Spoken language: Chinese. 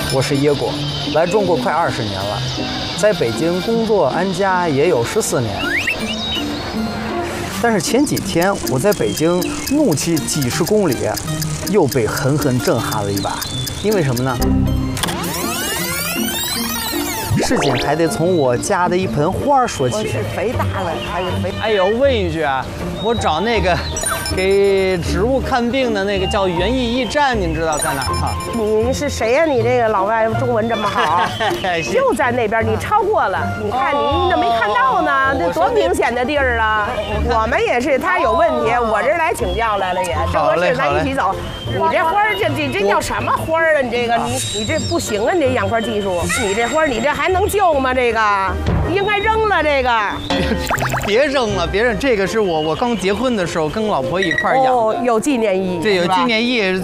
我是椰果，来中国快20年了，在北京工作安家也有14年。但是前几天我在北京怒骑几十公里，又被狠狠震撼了一把。因为什么呢？事情还得从我家的一盆花说起。 我是肥大了还是肥？ 哎呦，问一句啊，我找那个给植物看病的那个叫园艺驿站，您知道在哪儿吗？ 你是谁呀？你这个老外中文这么好，就在那边，你超过了。你看你怎么没看到呢？这多明显的地儿啊！我们也是，他有问题，我这来请教来了也。正合适，咱一起走。你这花儿，这叫什么花儿啊？你这个你这不行啊！你这养花技术，你这花儿你这还能救吗？这个应该扔了这个。 别扔了，别扔，这个是我刚结婚的时候跟老婆一块儿养的。 哦，有纪念意义。 这有纪念意义。